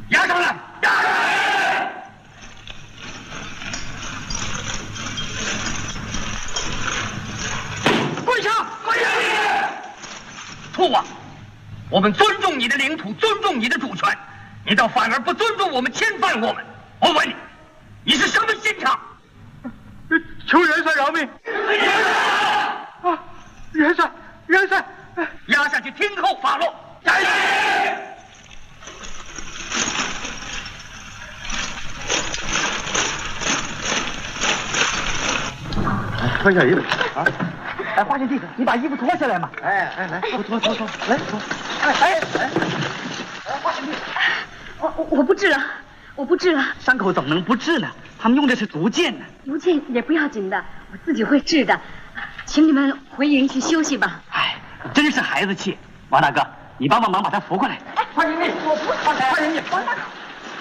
押上来！押上来！跪下！跪下！兔王，我们尊重你的领土，尊重你的主权，你倒反而不尊重我们，侵犯我们。我问你，你是什么心肠？ 求元帅饶命！啊，元帅，元帅！ 押下去，听候发落。斩！ 穿下衣服啊！ 哎，花贤弟，你把衣服脱下来嘛！ 哎，来，脱，来脱！ 哎，花贤弟， 我不治了，我不治了。 伤口怎么能不治呢？他们用的是毒箭呢。 毒箭也不要紧的，我自己会治的。请你们回营去休息吧。 哎，真是孩子气。王大哥，你帮忙把他扶过来。 哎， 花贤弟，我不，花贤弟， 王大哥，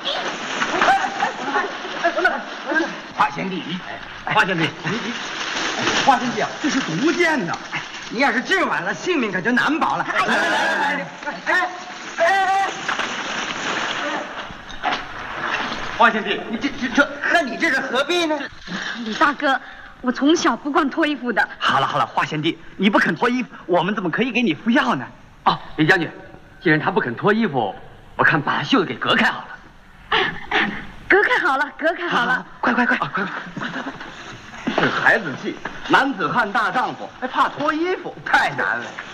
花贤弟， 花贤弟，花贤弟啊，这是毒箭呢，你要是治晚了，性命可就难保了。花贤弟，你那你这是何必呢？ 李大哥，我从小不惯脱衣服的。 好了，花贤弟，你不肯脱衣服，我们怎么可以给你服药呢？ 哦，李将军，既然他不肯脱衣服，我看把袖子给隔开好了。 隔开好了，隔开好了。 快！ 是孩子气，男子汉大丈夫，还怕脱衣服，太难了。